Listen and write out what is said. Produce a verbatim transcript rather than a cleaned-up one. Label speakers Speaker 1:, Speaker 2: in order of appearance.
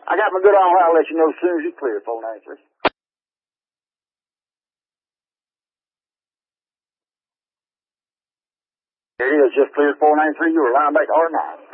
Speaker 1: I got my good on. I'll let you know as soon as you clear, four ninety-three. It is just cleared four ninety-three. You were lying back hard nine.